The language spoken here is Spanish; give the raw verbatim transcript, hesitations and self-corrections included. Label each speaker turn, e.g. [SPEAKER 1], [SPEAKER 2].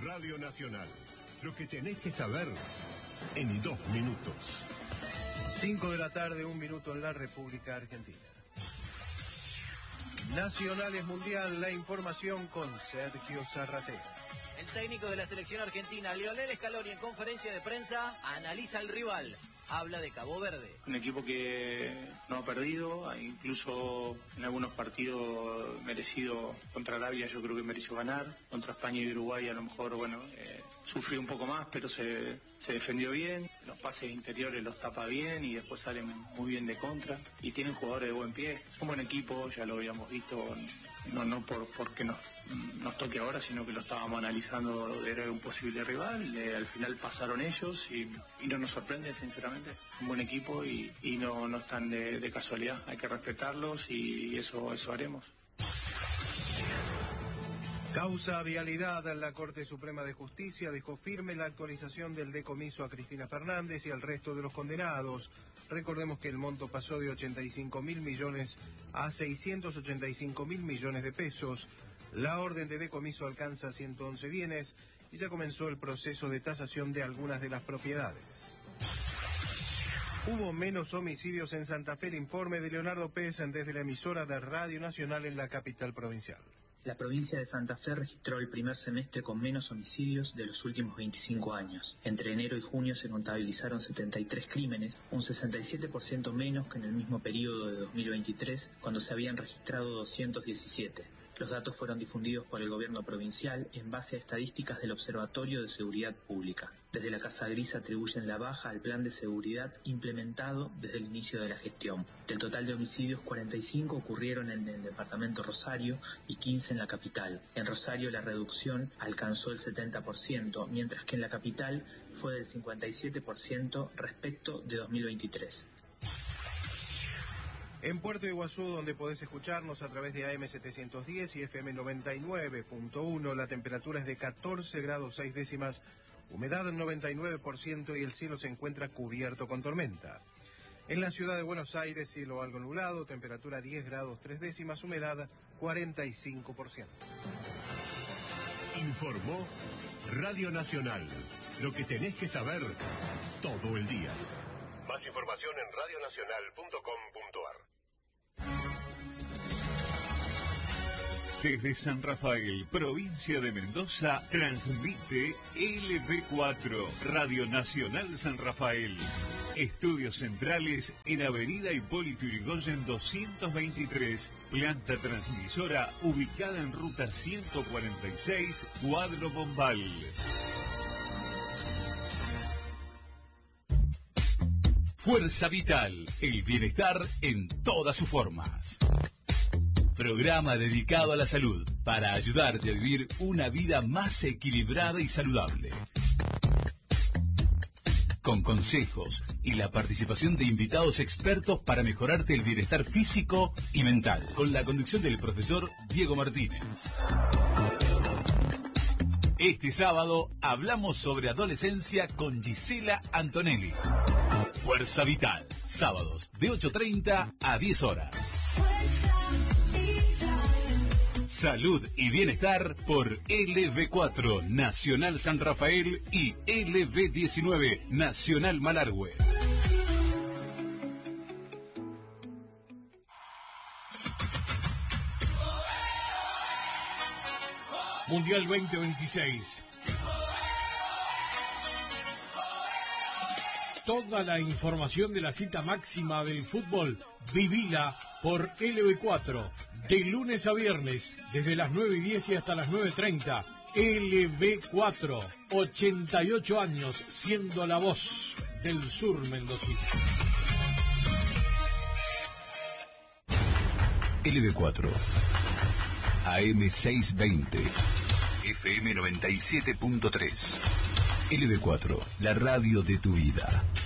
[SPEAKER 1] Radio Nacional. Lo que tenés que saber en dos minutos.
[SPEAKER 2] Cinco de la tarde, un minuto en la República Argentina. Nacionales Mundial, la información con Sergio Zarratea.
[SPEAKER 3] El técnico de la selección argentina, Lionel Scaloni, en conferencia de prensa, analiza al rival. Habla de Cabo Verde.
[SPEAKER 4] Un equipo que no ha perdido, incluso en algunos partidos merecido. Contra Arabia yo creo que mereció ganar. Contra España y Uruguay a lo mejor, bueno, eh, sufrió un poco más, pero se, se defendió bien. Los pases interiores los tapa bien y después salen muy bien de contra. Y tienen jugadores de buen pie. Es un buen equipo, ya lo habíamos visto, no, no por porque nos, nos toque ahora, sino que lo estábamos analizando, era un posible rival. Eh, al final pasaron ellos y, y no nos sorprende, sinceramente. Un buen equipo y, y no, no están de, de casualidad, hay que respetarlos y eso, eso haremos.
[SPEAKER 2] Causa vialidad. La Corte Suprema de Justicia dejó firme la actualización del decomiso a Cristina Fernández y al resto de los condenados. Recordemos que el monto pasó de ochenta y cinco mil millones a seiscientos ochenta y cinco mil millones de pesos. La orden de decomiso alcanza ciento once bienes y ya comenzó el proceso de tasación de algunas de las propiedades. Hubo menos homicidios en Santa Fe. El informe de Leonardo Pérez desde la emisora de Radio Nacional en la capital provincial.
[SPEAKER 5] La provincia de Santa Fe registró el primer semestre con menos homicidios de los últimos veinticinco años. Entre enero y junio se contabilizaron setenta y tres crímenes, un sesenta y siete por ciento menos que en el mismo periodo de dos mil veintitrés, cuando se habían registrado doscientos diecisiete. Los datos fueron difundidos por el gobierno provincial en base a estadísticas del Observatorio de Seguridad Pública. Desde la Casa Gris atribuyen la baja al plan de seguridad implementado desde el inicio de la gestión. Del total de homicidios, cuarenta y cinco ocurrieron en el departamento Rosario y quince en la capital. En Rosario la reducción alcanzó el setenta por ciento, mientras que en la capital fue del cincuenta y siete por ciento respecto de dos mil veintitrés.
[SPEAKER 2] En Puerto Iguazú, donde podés escucharnos a través de A M setecientos diez y F M noventa y nueve punto uno, la temperatura es de catorce grados seis décimas, humedad del noventa y nueve por ciento y el cielo se encuentra cubierto con tormenta. En la ciudad de Buenos Aires, cielo algo nublado, temperatura diez grados tres décimas, humedad cuarenta y cinco por ciento.
[SPEAKER 1] Informó Radio Nacional. Lo que tenés que saber todo el día. Más información en radio nacional punto com punto ar.
[SPEAKER 6] Desde San Rafael, provincia de Mendoza, transmite L B cuatro, Radio Nacional San Rafael. Estudios centrales en Avenida Hipólito Yrigoyen doscientos veintitrés, planta transmisora ubicada en ruta ciento cuarenta y seis, Cuadro Bombal. Fuerza Vital, el bienestar en todas sus formas. Programa dedicado a la salud para ayudarte a vivir una vida más equilibrada y saludable. Con consejos y la participación de invitados expertos para mejorarte el bienestar físico y mental. Con la conducción del profesor Diego Martínez. Este sábado hablamos sobre adolescencia con Gisela Antonelli. Fuerza Vital, sábados de ocho treinta a diez horas. Salud y bienestar por L B cuatro Nacional San Rafael y L B diecinueve Nacional Malargüe.
[SPEAKER 7] Mundial veinte veintiséis. Toda la información de la cita máxima del fútbol, vivila por L B cuatro, de lunes a viernes, desde las nueve y diez y hasta las nueve y treinta. L B cuatro, ochenta y ocho años, siendo la voz del sur mendocino.
[SPEAKER 6] L B cuatro, A M seiscientos veinte, F M noventa y siete punto tres. L B cuatro, la radio de tu vida.